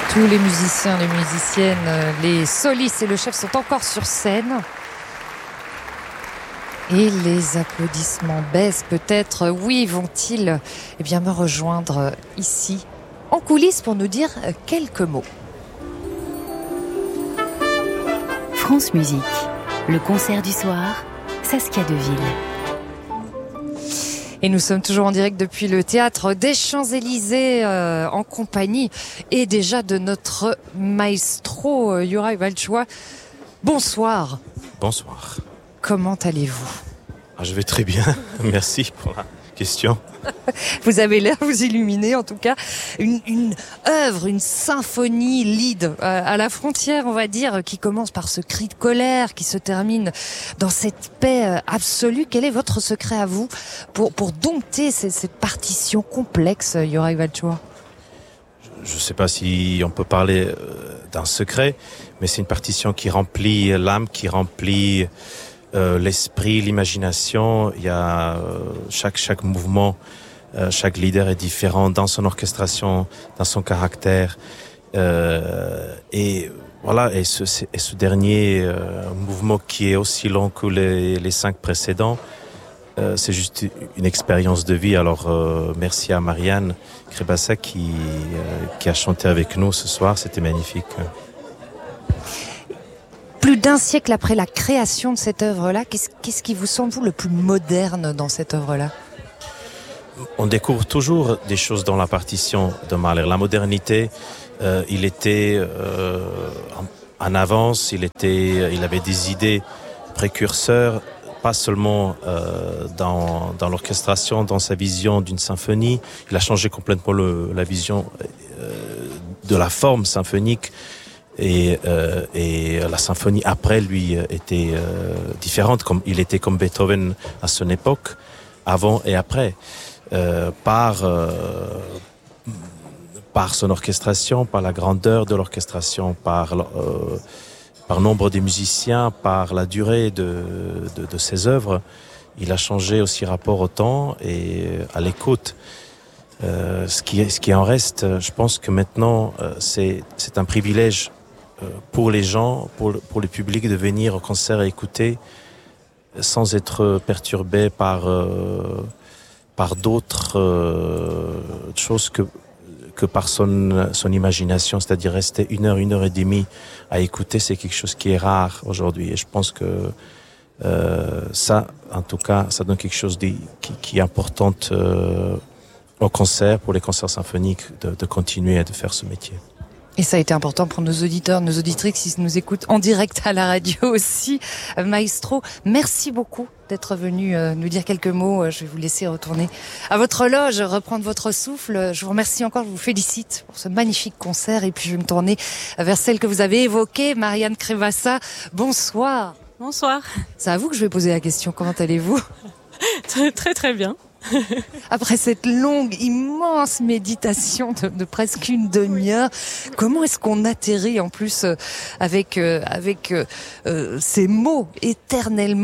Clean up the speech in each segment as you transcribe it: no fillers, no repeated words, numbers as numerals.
Tous les musiciens, les musiciennes, les solistes et le chef sont encore sur scène. Et les applaudissements baissent peut-être. Oui, vont-ils me rejoindre ici, en coulisses, pour nous dire quelques mots. France Musique, le concert du soir, Saskia Deville. Et nous sommes toujours en direct depuis le théâtre des Champs-Élysées en compagnie et déjà de notre maestro Yoraï Valchois. Bonsoir. Bonsoir. Comment allez-vous ? Je vais très bien, merci pour la question. Vous avez l'air vous illuminer, en tout cas. Une œuvre, une symphonie lead à la frontière, on va dire, qui commence par ce cri de colère, qui se termine dans cette paix absolue. Quel est votre secret à vous pour dompter cette partition complexe, Yoraï Valchois ? Je ne sais pas si on peut parler d'un secret, mais c'est une partition qui remplit l'âme, qui remplit l'esprit, l'imagination. Il y a chaque mouvement, chaque leader est différent dans son orchestration, dans son caractère. Et voilà. Et ce dernier mouvement qui est aussi long que les 5 précédents, c'est juste une expérience de vie. Alors merci à Marianne Krébassa qui a chanté avec nous ce soir. C'était magnifique. Plus d'un siècle après la création de cette œuvre-là, qu'est-ce qui vous semble, vous, le plus moderne dans cette œuvre-là ? On découvre toujours des choses dans la partition de Mahler. La modernité, il était en avance, il avait des idées précurseurs, pas seulement dans l'orchestration, dans sa vision d'une symphonie. Il a changé complètement la vision de la forme symphonique. Et la symphonie après lui était différente, comme il était comme Beethoven à son époque, avant et après, par son orchestration, par la grandeur de l'orchestration, par nombre de musiciens, par la durée de ses œuvres. Il a changé aussi rapport au temps et à l'écoute. Ce qui en reste, je pense que maintenant c'est un privilège pour les gens, pour le public, de venir au concert et écouter sans être perturbé par d'autres choses que par son imagination, c'est-à-dire rester 1 heure et demie à écouter. C'est quelque chose qui est rare aujourd'hui, et je pense que ça, en tout cas, ça donne quelque chose qui est important au concert, pour les concerts symphoniques, de continuer à faire ce métier. Et ça a été important pour nos auditeurs, nos auditrices qui nous écoutent en direct à la radio aussi. Maestro, merci beaucoup d'être venu nous dire quelques mots. Je vais vous laisser retourner à votre loge, reprendre votre souffle. Je vous remercie encore, je vous félicite pour ce magnifique concert. Et puis je vais me tourner vers celle que vous avez évoquée, Marianne Krébassa. Bonsoir. Bonsoir. C'est à vous que je vais poser la question. Comment allez-vous ? Très très très bien. Après cette longue, immense méditation de presque une demi-heure, comment est-ce qu'on atterrit en plus avec ces mots éternellement ?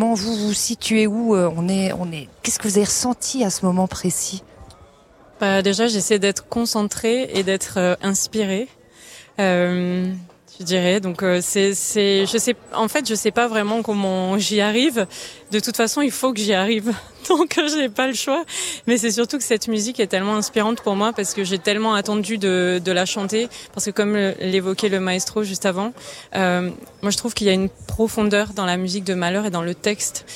Vous vous situez où ? On est. Qu'est-ce que vous avez ressenti à ce moment précis ? Déjà, j'essaie d'être concentrée et d'être inspirée. Je dirais. Donc je sais pas vraiment comment j'y arrive. De toute façon, il faut que j'y arrive. Donc j'ai pas le choix. Mais c'est surtout que cette musique est tellement inspirante pour moi, parce que j'ai tellement attendu de la chanter. Parce que comme l'évoquait le maestro juste avant, moi je trouve qu'il y a une profondeur dans la musique de Mahler et dans le texte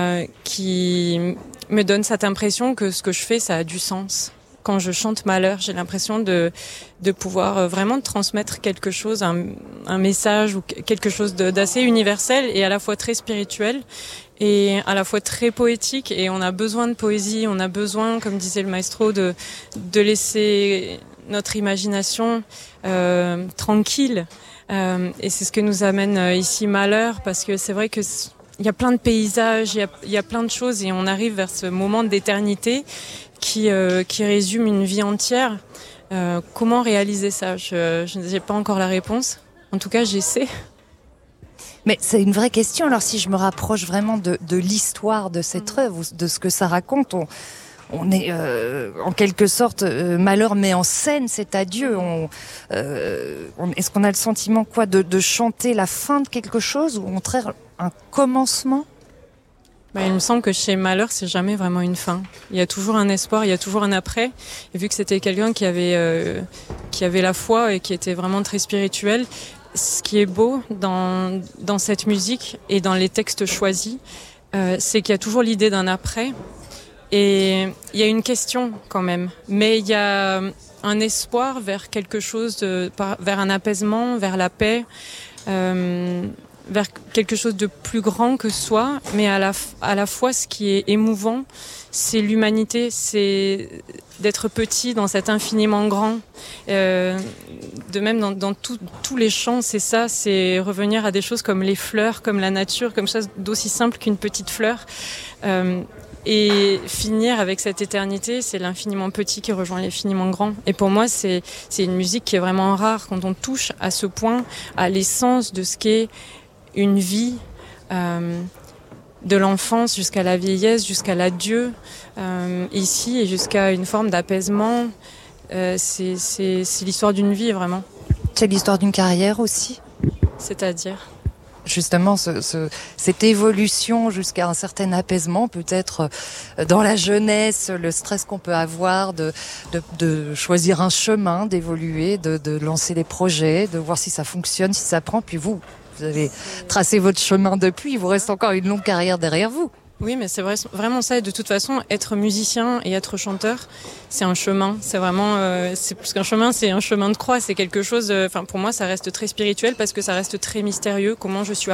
qui me donne cette impression que ce que je fais, ça a du sens. Quand je chante Mahler, j'ai l'impression de pouvoir vraiment transmettre quelque chose, un message ou quelque chose d'assez universel et à la fois très spirituel et à la fois très poétique. Et on a besoin de poésie, on a besoin, comme disait le maestro, de laisser notre imagination tranquille. Et c'est ce que nous amène ici Mahler, parce que c'est vrai que il y a plein de paysages, il y a plein de choses, et on arrive vers ce moment d'éternité qui résume une vie entière. Comment réaliser ça ? Je n'ai pas encore la réponse. En tout cas, j'essaie. Mais c'est une vraie question. Alors si je me rapproche vraiment de l'histoire de cette œuvre, de ce que ça raconte, on est en quelque sorte Malheur met en scène cet adieu. Est-ce qu'on a le sentiment de chanter la fin de quelque chose ou au contraire un commencement? Il me semble que chez Malheur, c'est jamais vraiment une fin. Il y a toujours un espoir, il y a toujours un après. Et vu que c'était quelqu'un qui avait la foi et qui était vraiment très spirituel, ce qui est beau dans cette musique et dans les textes choisis, c'est qu'il y a toujours l'idée d'un après. Et il y a une question quand même. Mais il y a un espoir vers quelque chose, vers un apaisement, vers la paix. Vers quelque chose de plus grand que soi, mais à la fois ce qui est émouvant, c'est l'humanité, c'est d'être petit dans cet infiniment grand. De même dans tous les chants, c'est ça, c'est revenir à des choses comme les fleurs, comme la nature, comme chose d'aussi simple qu'une petite fleur. Et finir avec cette éternité, c'est l'infiniment petit qui rejoint l'infiniment grand. Et pour moi, c'est une musique qui est vraiment rare quand on touche à ce point, à l'essence de ce qu'est une vie, de l'enfance jusqu'à la vieillesse, jusqu'à l'adieu, ici, et jusqu'à une forme d'apaisement. C'est l'histoire d'une vie, vraiment. C'est l'histoire d'une carrière aussi. C'est-à-dire justement cette évolution jusqu'à un certain apaisement, peut-être dans la jeunesse, le stress qu'on peut avoir de choisir un chemin, d'évoluer, de lancer des projets, de voir si ça fonctionne, si ça prend, puis vous avez tracé votre chemin depuis, il vous reste encore une longue carrière derrière vous. Oui, mais c'est vraiment ça. Et de toute façon, être musicien et être chanteur, c'est un chemin. C'est vraiment, c'est plus qu'un chemin, c'est un chemin de croix. C'est quelque chose. Pour moi, ça reste très spirituel parce que ça reste très mystérieux. Comment je suis